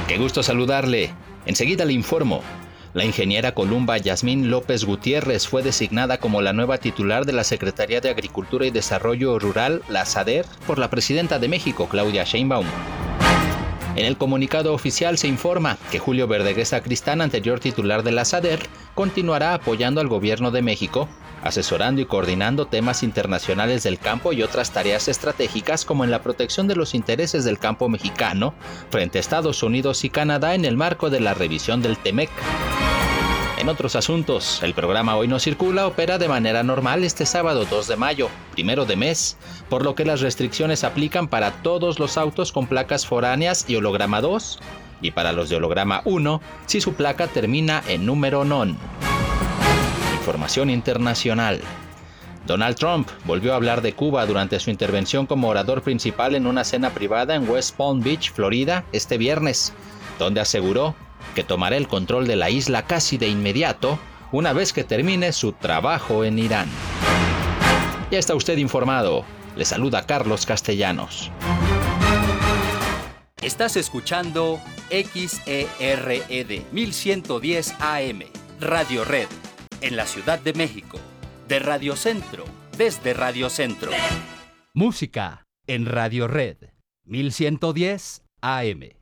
Qué gusto saludarle. Enseguida le informo. La ingeniera Columba Yasmín López Gutiérrez fue designada como la nueva titular de la Secretaría de Agricultura y Desarrollo Rural, la SADER, por la presidenta de México, Claudia Sheinbaum. En el comunicado oficial se informa que Julio Verdeguesa Cristán, anterior titular de la SADER, continuará apoyando al gobierno de México, asesorando y coordinando temas internacionales del campo y otras tareas estratégicas como en la protección de los intereses del campo mexicano frente a Estados Unidos y Canadá en el marco de la revisión del TEMEC. En otros asuntos, el programa Hoy No Circula opera de manera normal este sábado 2 de mayo, primero de mes, por lo que las restricciones aplican para todos los autos con placas foráneas y holograma 2, y para los de holograma 1, si su placa termina en número non. Información internacional. Donald Trump volvió a hablar de Cuba durante su intervención como orador principal en una cena privada en West Palm Beach, Florida, este viernes, donde aseguró que tomará el control de la isla casi de inmediato, una vez que termine su trabajo en Irán. Ya está usted informado. Le saluda Carlos Castellanos. Estás escuchando XERED 1110 AM, Radio Red, en la Ciudad de México, de Radio Centro, desde Radio Centro. Música en Radio Red, 1110 AM.